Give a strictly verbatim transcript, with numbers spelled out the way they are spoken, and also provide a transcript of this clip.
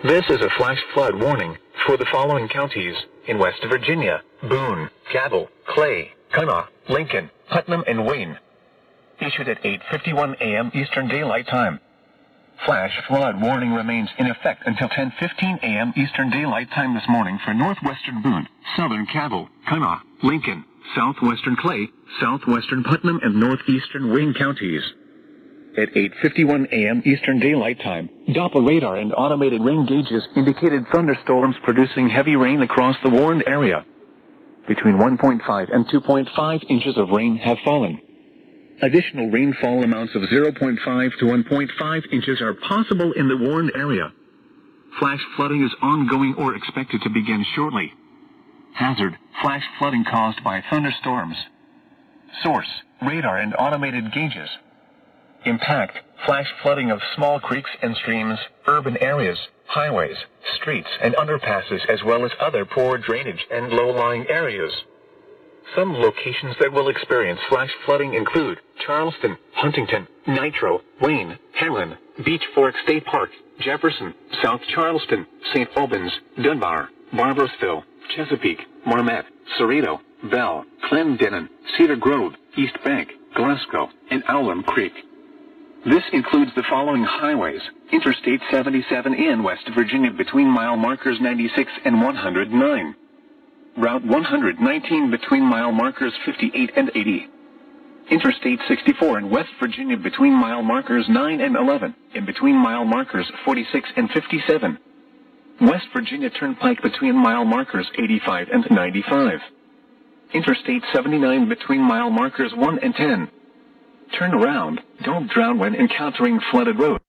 This is a flash flood warning for the following counties in West Virginia: Boone, Cabell, Clay, Kanawha, Lincoln, Putnam, and Wayne. Issued at eight fifty-one a m Eastern Daylight Time. Flash flood warning remains in effect until ten fifteen a m Eastern Daylight Time this morning for northwestern Boone, southern Cabell, Kanawha, Lincoln, southwestern Clay, southwestern Putnam, and northeastern Wayne counties. At eight fifty-one a m Eastern Daylight Time, Doppler radar and automated rain gauges indicated thunderstorms producing heavy rain across the warned area. Between one point five and two point five inches of rain have fallen. Additional rainfall amounts of zero point five to one point five inches are possible in the warned area. Flash flooding is ongoing or expected to begin shortly. Hazard: flash flooding caused by thunderstorms. Source: radar and automated gauges. Impact: flash flooding of small creeks and streams, urban areas, highways, streets, and underpasses, as well as other poor drainage and low-lying areas. Some locations that will experience flash flooding include Charleston, Huntington, Nitro, Wayne, Hamlin, Beech Fork State Park, Jefferson, South Charleston, Saint Albans, Dunbar, Barboursville, Chesapeake, Marmet, Cerrito, Bell, Clendenin, Cedar Grove, East Bank, Glasgow, and Owlum Creek. This includes the following highways: Interstate seventy-seven in West Virginia between mile markers ninety-six and one hundred nine. Route one hundred nineteen between mile markers fifty-eight and eighty. Interstate sixty-four in West Virginia between mile markers nine and eleven, and between mile markers forty-six and fifty-seven. West Virginia Turnpike between mile markers eighty-five and ninety-five. Interstate seventy-nine between mile markers one and ten. Turn around, don't drown when encountering flooded roads.